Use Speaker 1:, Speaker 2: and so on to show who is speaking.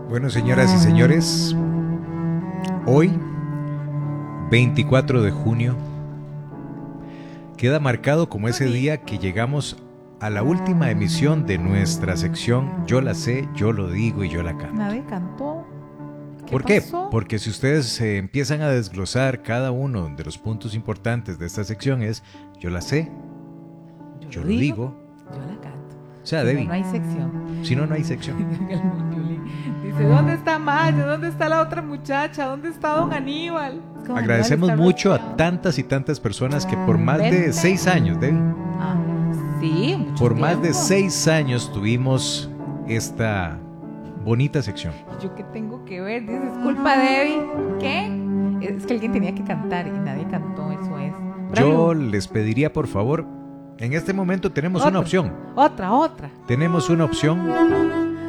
Speaker 1: Bueno, señoras y señores, hoy, 24 de junio, queda marcado como ese día que llegamos a la última emisión de nuestra sección Yo la sé, yo lo digo y yo la canto.
Speaker 2: Nadie cantó.
Speaker 1: ¿Por qué? Porque si ustedes empiezan a desglosar cada uno de los puntos importantes de esta sección es yo la sé, yo lo digo,
Speaker 2: yo la canto.
Speaker 1: O sea,
Speaker 2: si
Speaker 1: Debbie,
Speaker 2: no hay sección.
Speaker 1: Si no, no hay sección.
Speaker 2: Dice, ¿dónde está Maya? ¿Dónde está la otra muchacha? ¿Dónde está don Aníbal?
Speaker 1: Agradecemos mucho a tantas y tantas personas que por más de 6 años, Debbie,
Speaker 2: sí, mucho
Speaker 1: por
Speaker 2: tiempo.
Speaker 1: más de 6 años tuvimos esta bonita sección.
Speaker 2: ¿Yo qué tengo que ver? Dice, es culpa de Debbie. ¿Qué? Es que alguien tenía que cantar y nadie cantó, eso es.
Speaker 1: Yo les pediría, por favor, en este momento tenemos una opción.
Speaker 2: Otra.
Speaker 1: Tenemos una opción